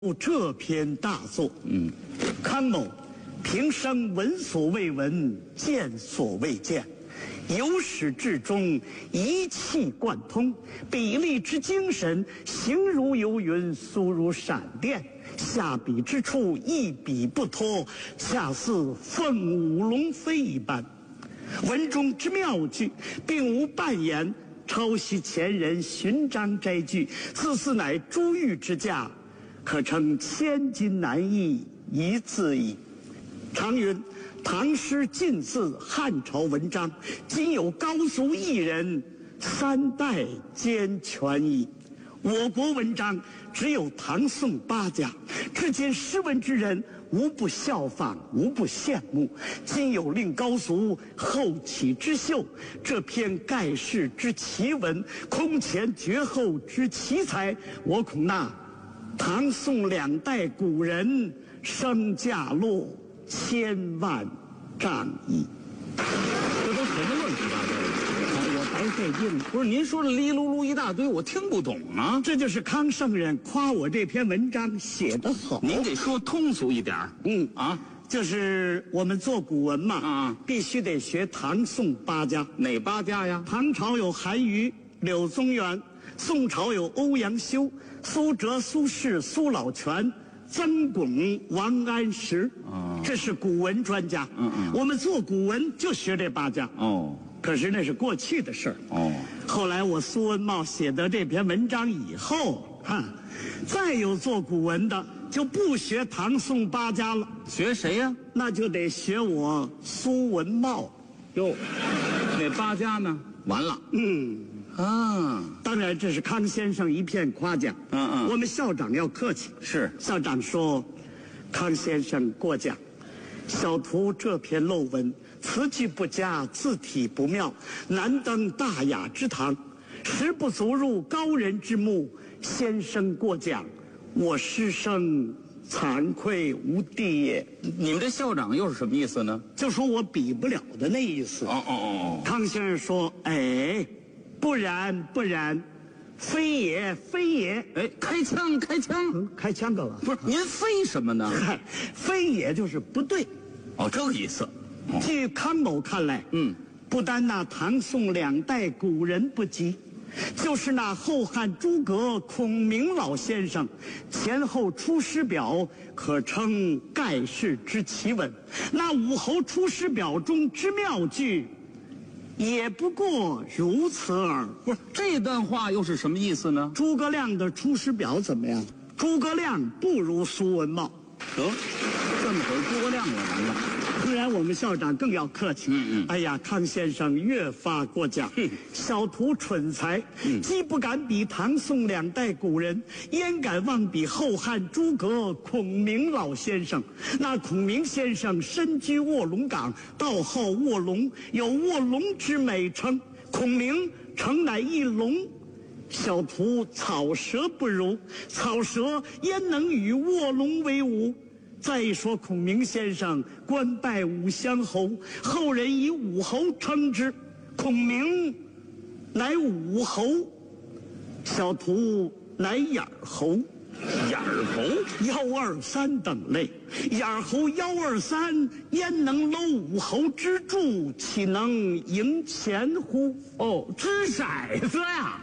这篇大作，康某平生闻所未闻，见所未见，由始至终一气贯通，笔力之精神，行如游云，速如闪电，下笔之处一笔不脱，恰似凤舞龙飞一般。文中之妙句，并无半言抄袭前人寻章摘句，字字乃珠玉之价，可称千金难易一字矣。常云唐诗尽字汉朝文章，今有高足一人，三代兼全矣。我国文章只有唐宋八家，至今诗文之人无不效仿，无不羡慕。今有令高足后起之秀，这篇盖世之奇文，空前绝后之奇才，我恐那唐宋两代古人身价落千万丈矣。 这都什么乱七八糟的？ 我白费劲了。 不是您说的哩噜噜一大堆，我听不懂啊。 这就是康圣人夸我这篇文章写得好。 您得说通俗一点。 就是我们做古文嘛，必须得学唐宋八家。 哪八家呀？ 唐朝有韩愈、柳宗元，宋朝有欧阳修、苏辙、苏轼、苏老泉、曾巩、王安石。这是古文专家。我们做古文就学这八家。可是那是过去的事儿。后来我苏文茂写的这篇文章以后，再有做古文的就不学唐宋八家了。 学谁呀？ 那就得学我苏文茂。 哟，哪八家呢？完了。 当然这是康先生一片夸奖。我们校长要客气。 是。 校长说，康先生过奖，小徒这篇陋文词句不佳，字体不妙，难登大雅之堂，实不足入高人之目。先生过奖，我师生惭愧无地也。 你们这校长又是什么意思呢？ 就说我比不了的那意思。康先生说，不然不然，非也非也。 开枪！ 开枪干嘛？ 不是您非什么呢？ 非也就是不对。 这个意思。 据康某看来，不单那唐宋两代古人不及，就是那后汉诸葛孔明老先生前后《出师表》可称盖世之奇文。那武侯《出师表》中之妙句，也不过如此耳。 不是这段话又是什么意思呢？ 诸葛亮的《出师表》怎么样？诸葛亮不如苏文茂。 这么会儿诸葛亮也完了。 当然我们校长更要客气。哎呀，康先生越发过奖。小徒蠢才，既不敢比唐宋两代古人，焉敢妄比后汉诸葛孔明老先生？那孔明先生身居卧龙岗，道号卧龙，有卧龙之美称。孔明诚乃一龙，小徒草蛇不如，草蛇焉能与卧龙为伍？再说孔明先生官拜武乡侯，后人以武侯称之，孔明乃武侯，小徒乃眼侯。 眼侯 123等类，眼侯123，焉能搂武侯之柱，岂能赢钱乎？ 掷骰子呀！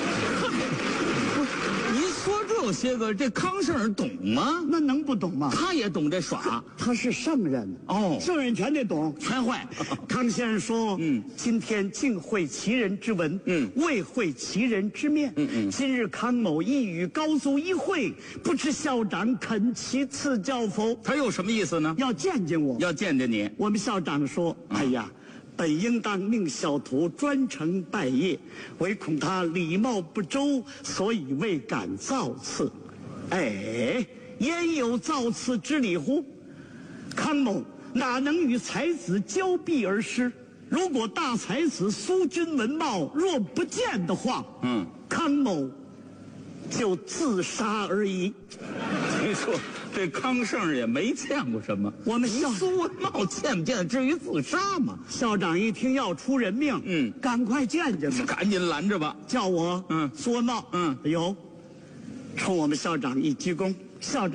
您说这些个，这康圣人懂吗？ 那能不懂吗？ 他也懂这耍。 他是圣人圣人全得懂， 全会。 康先生说，今天尽会其人之文，未会其人之面。今日康某一与高足一会，不知校长肯其赐教否？ 他有什么意思呢？ 要见见我， 要见见你。 我们校长说，哎呀，本应当命小徒专程拜谒，唯恐他礼貌不周，所以未敢造次。焉有造次之理乎？康某哪能与才子交臂而失？如果大才子苏君文茂若不见的话，康某就自杀而已。 没错，这康圣人也没见过什么。 我们苏文茂见不见至于自杀吗？ 校长一听要出人命，赶快见见吧， 赶紧拦着吧。 叫我，苏文茂，有，冲我们校长一鞠躬， 校长。